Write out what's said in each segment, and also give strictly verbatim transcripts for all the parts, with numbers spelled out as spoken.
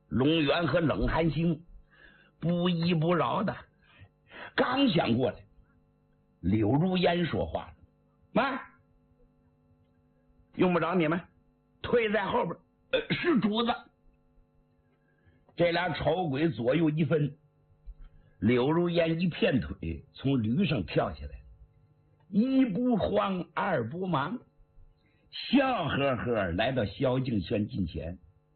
龙渊和冷寒星不依不饶的，刚想过来，柳如烟说话了：“妈，用不着你们，退在后边。呃，是主子。”这俩丑鬼左右一分，柳如烟一片腿从驴上跳下来，一不慌二不忙，笑呵呵来到萧敬轩近前。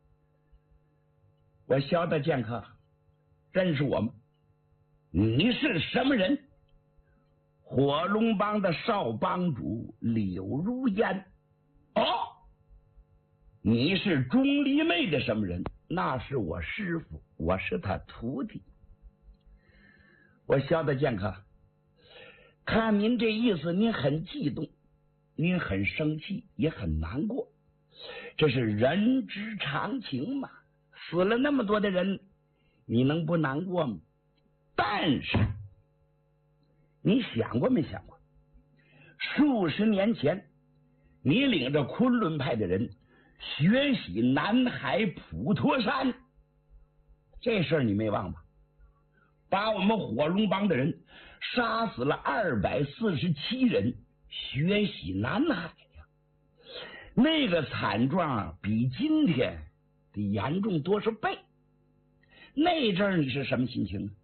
我萧大剑客，认识我吗？你是什么人？火龙帮的少帮主柳如烟。哦，你是钟离妹的什么人？那是我师傅，我是他徒弟。我萧大剑客，看您这意思，您很激动，您很生气，也很难过，这是人之常情嘛。死了那么多的人，你能不难过吗？但是你想过没想过，数十年前你领着昆仑派的人学习南海普陀山，这事儿你没忘吧？把我们火龙帮的人杀死了二百四十七人，学习南海呀，那个惨状比今天得严重多少倍。那阵儿你是什么心情？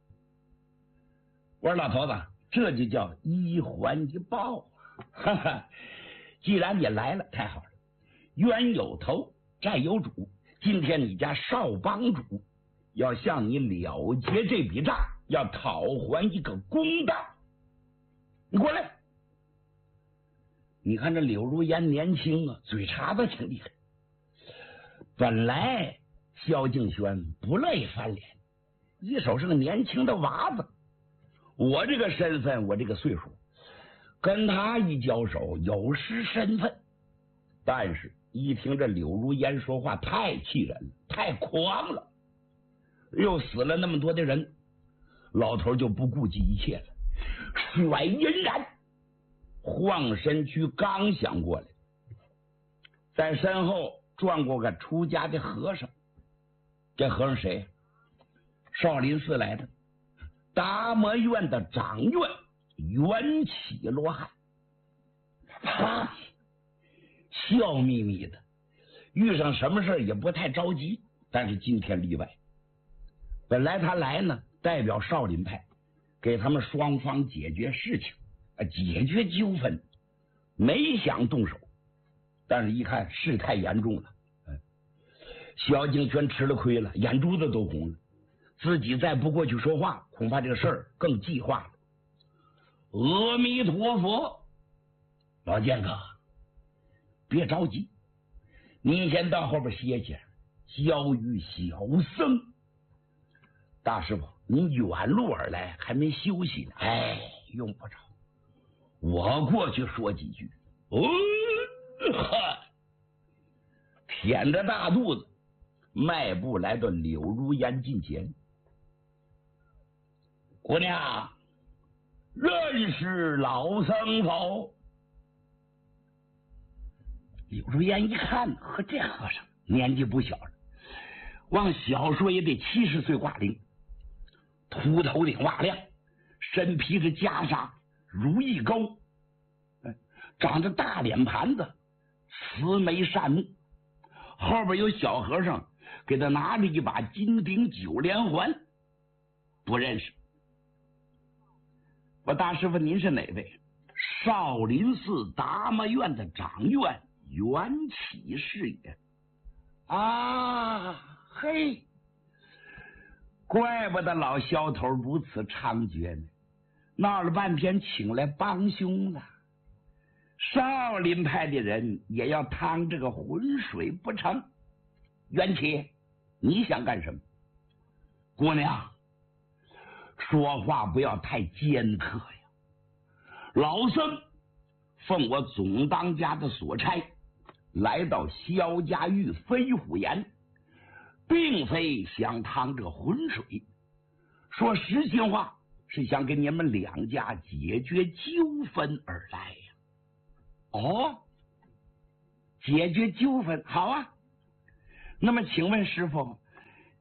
我说老头子，这就叫一还一报啊！哈哈，既然你来了，太好了。冤有头，债有主。今天你家少帮主要向你了结这笔账，要讨还一个公道。你过来。你看这柳如烟年轻啊，嘴茬子挺厉害。本来萧敬轩不乐意翻脸，一手是个年轻的娃子，我这个身份，我这个岁数，跟他一交手有失身份。但是一听这柳如烟说话太气人了，太狂了，又死了那么多的人，老头就不顾及一切了，甩银然晃身躯，刚想过来，在身后转过个出家的和尚。这和尚谁？少林寺来的达摩院的掌院缘起罗汉。他笑眯眯的，遇上什么事也不太着急，但是今天例外。本来他来呢，代表少林派给他们双方解决事情，解决纠纷，没想动手，但是一看事态严重了，萧敬轩吃了亏了，眼珠子都红了，自己再不过去说话，恐怕这个事儿更激化了。阿弥陀佛，老剑客，别着急，您先到后边歇歇，教育小僧。大师傅，您远路而来，还没休息呢。哎，用不着，我过去说几句。哦，哈，腆着大肚子，迈步来到柳如烟近前。姑娘，认识老僧否？柳如烟一看，呵，这和尚年纪不小了，往小说也得七十岁挂龄，秃头顶瓦亮，身披着袈裟，如意钩，长着大脸盘子，慈眉善目，后边有小和尚给他拿着一把金顶九连环。不认识。我大师傅，您是哪位？少林寺达摩院的掌院缘起是也。啊，嘿，怪不得老萧头如此猖獗呢，闹了半天请来帮凶了。少林派的人也要趟这个浑水不成？缘起，你想干什么？姑娘，说话不要太尖刻呀。老僧奉我总当家的所差，来到萧家峪飞虎岩，并非想趟这浑水，说实心话，是想给你们两家解决纠纷而来呀。哦，解决纠纷，好啊。那么请问师傅，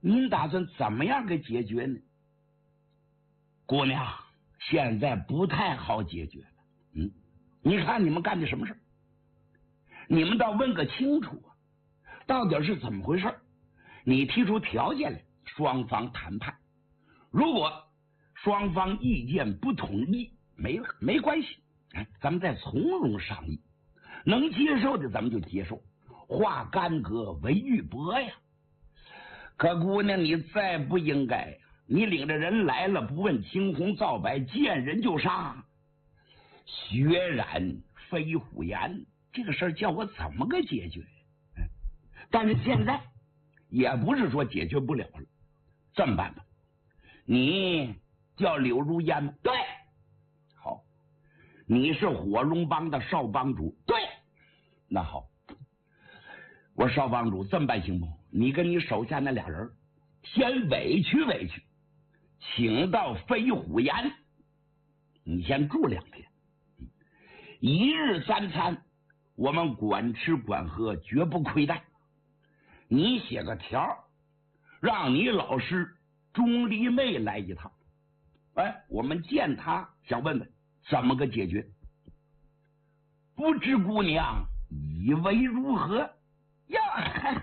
您打算怎么样给解决呢？姑娘，现在不太好解决了。嗯，你看你们干的什么事？你们倒问个清楚啊，到底是怎么回事？你提出条件来，双方谈判。如果双方意见不统一，没了没关系，哎，咱们再从容商议，能接受的咱们就接受，化干戈为玉帛呀。可姑娘，你再不应该，你领着人来了，不问青红皂白，见人就杀，血染飞虎岩，这个事儿叫我怎么个解决？但是现在也不是说解决不了了，这么办吧，你叫柳如烟吗？对，好，你是火龙帮的少帮主，对，那好，我少帮主这么办行不？你跟你手下那俩人先委屈委屈，请到飞虎岩，你先住两天，一日三餐我们管吃管喝，绝不亏待。你写个条，让你老师钟离妹来一趟，哎，我们见他，想问问怎么个解决？不知姑娘以为如何呀？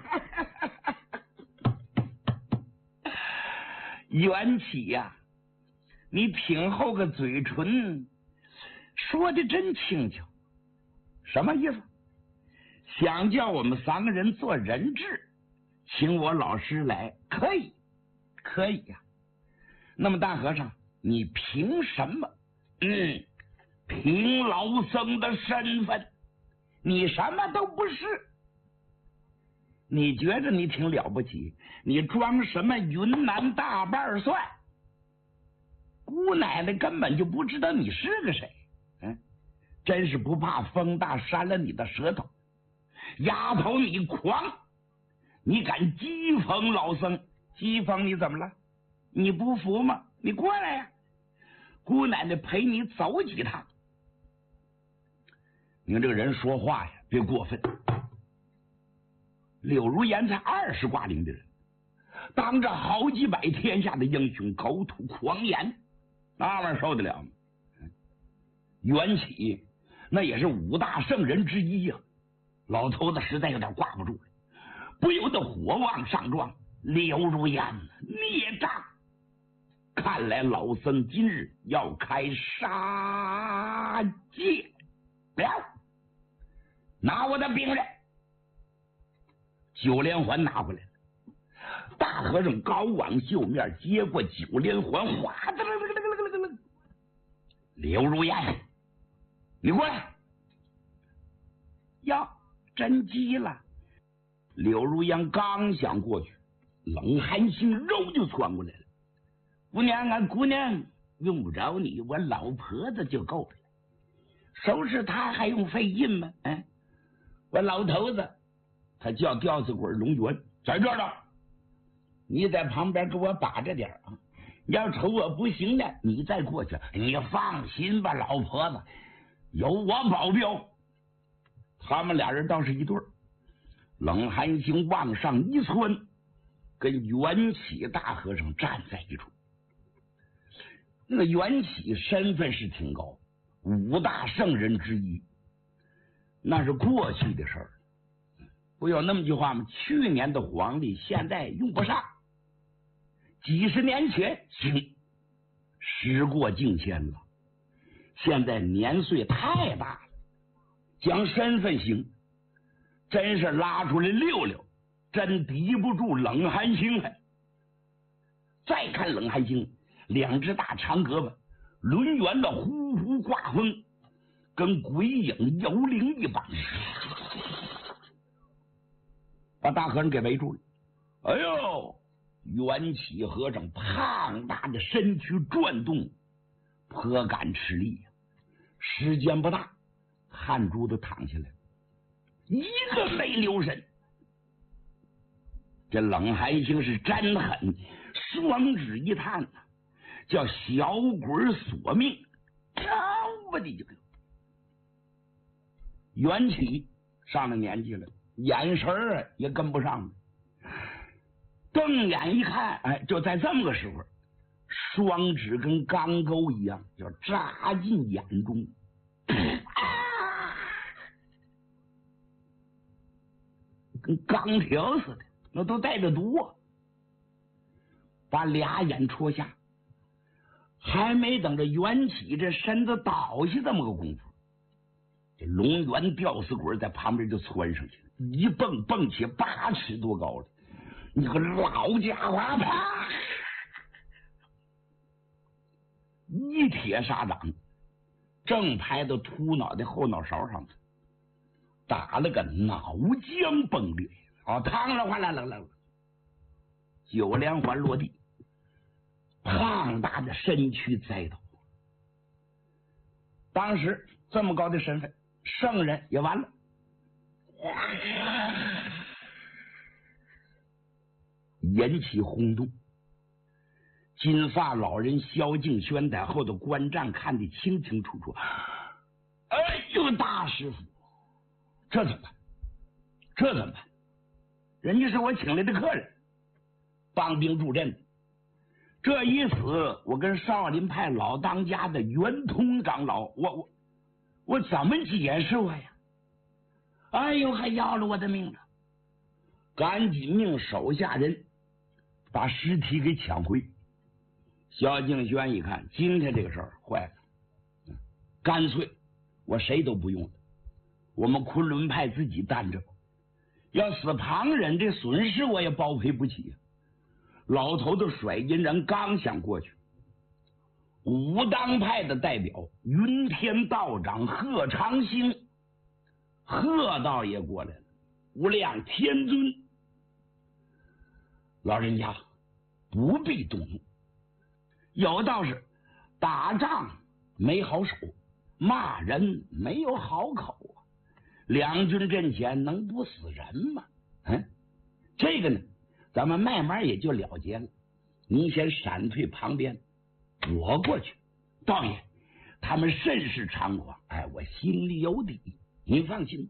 缘起呀、啊，你挺后个嘴唇，说的真轻巧，什么意思？想叫我们三个人做人质，请我老师来，可以，可以呀、啊。那么大和尚，你凭什么？嗯，凭老僧的身份，你什么都不是。你觉得你挺了不起，你装什么云南大瓣蒜？姑奶奶根本就不知道你是个谁，嗯，真是不怕风大扇了你的舌头。丫头你狂，你敢讥讽老僧？讥讽你怎么了？你不服吗？你过来呀、啊，姑奶奶陪你走几趟。你看这个人说话呀，别过分。柳如烟才二十挂零的人，当着好几百天下的英雄口吐狂言，那玩意儿受得了吗？缘起那也是五大圣人之一呀、啊，老头子实在有点挂不住了，不由得火往上撞。柳如烟孽障，看来老僧今日要开杀戒了，拿我的兵刃。九连环拿回来了，大和尚高往袖面接过九连环，哗的了了了了了了。刘如烟，你过来！呀，真急了！刘如烟刚想过去，冷寒星肉就窜过来了。姑娘啊，姑娘，用不着你，我老婆子就够了。收拾他还用费劲吗？嗯，我老头子。他叫吊死鬼龙源在这儿呢，你在旁边给我把着点啊！要瞅我不行的，你再过去。你放心吧，老婆子，有我保镖。他们俩人倒是一对儿。冷寒星往上一窜，跟缘起大和尚站在一处。那个缘起身份是挺高，五大圣人之一，那是过去的事儿。不有那么句话吗？去年的皇帝现在用不上，几十年前行，时过境迁了。现在年岁太大了，讲身份行，真是拉出来溜溜，真敌不住冷寒星还。再看冷寒星，两只大长胳膊抡圆了，呼呼刮风，跟鬼影幽灵一般。把大和尚给围住了。哎呦，缘起和尚胖大的身躯转动，颇敢吃力呀、啊。时间不大，汗珠子淌下来，一个没留神。这冷寒星是真狠，双指一探呐、啊，叫小鬼索命，招吧你这个。缘起上了年纪了。眼神儿也跟不上了， 瞪眼一看，哎，就在这么个时候，双指跟钢钩一样，要扎进眼中，啊，跟钢条似的，那都带着毒啊！把俩眼戳下，还没等着元起这身子倒下这么个功夫，这龙元吊死鬼在旁边就窜上去了，一蹦蹦起八尺多高了。你个老家伙，啪！一铁砂掌正拍到秃脑袋后脑勺上，打了个脑浆崩裂啊！嘡了哗啦啦啦，九连环落地，胖大的身躯栽倒。当时这么高的身份，圣人也完了。引起轰动，金发老人萧敬轩在后头观战，看得清清楚楚。哎呦，大师傅，这怎么办？这怎么办？人家是我请来的客人，帮兵助阵的。这一死，我跟少林派老当家的圆通长老，我我我怎么解释我呀？哎呦，还要了我的命了！赶紧命手下人把尸体给抢回。萧敬轩一看，今天这个事儿坏了，干脆我谁都不用了，我们昆仑派自己担着，要死旁人这损失我也包赔不起。老头子甩银人刚想过去，武当派的代表云天道长贺长兴，贺道爷过来了，无量天尊，老人家不必动怒，有道是打仗没好手，骂人没有好口啊，两军阵前能不死人吗？嗯，这个呢咱们慢慢也就了结了。您先闪退旁边，我过去。道爷，他们甚是猖狂，哎，我心里有底，您放心。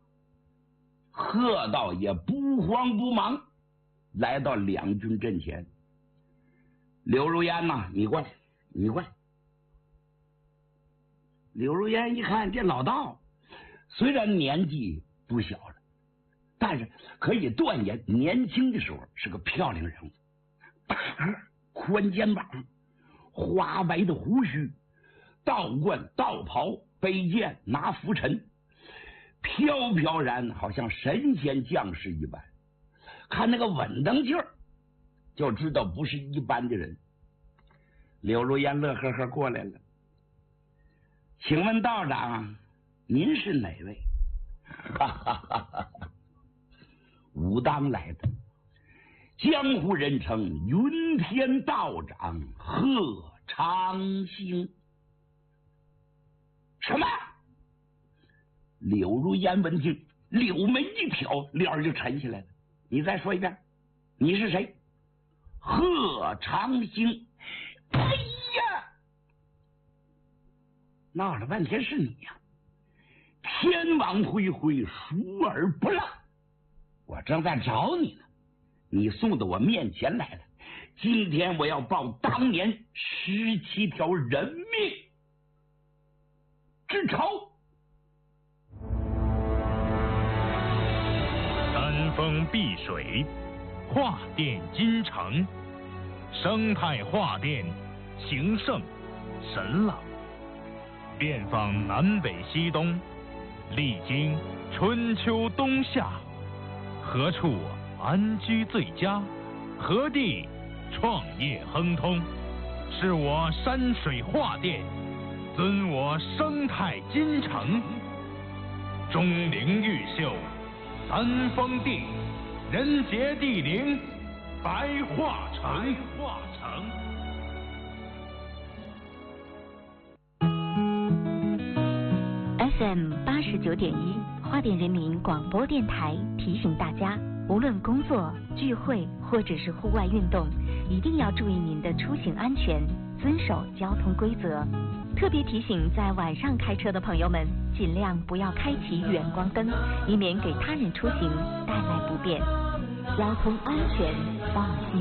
贺道也不慌不忙，来到两军阵前。刘如烟呐、啊，你过来，你过来。刘如烟一看这老道，虽然年纪不小了，但是可以断言年轻的时候是个漂亮人物，大个宽肩膀，花白的胡须，道冠道袍，背剑拿拂尘，飘飘然好像神仙将士一般。看那个稳当劲儿，就知道不是一般的人。刘如烟乐呵呵过来了，请问道长，您是哪位？哈哈哈哈，武当来的，江湖人称云天道长贺长兴。什么？柳如烟闻听，柳眉一挑，脸儿就沉下来了。你再说一遍，你是谁？贺长兴。哎呀，闹了半天是你呀、啊！天网恢恢，疏而不漏。我正在找你呢，你送到我面前来了。今天我要报当年十七条人命之仇。 山峰碧水，画殿金城，生态画殿，形胜神朗，遍访南北西东，历经春秋冬夏，何处安居最佳？何地创业亨通？是我山水画殿，尊我生态金城，钟灵毓秀，三峰地，人杰地灵，白化城。化城。 F M 八十九点一，花莲人民广播电台提醒大家，无论工作、聚会或者是户外运动，一定要注意您的出行安全，遵守交通规则。特别提醒在晚上开车的朋友们，尽量不要开启远光灯，以免给他人出行带来不便。 交通安全放心。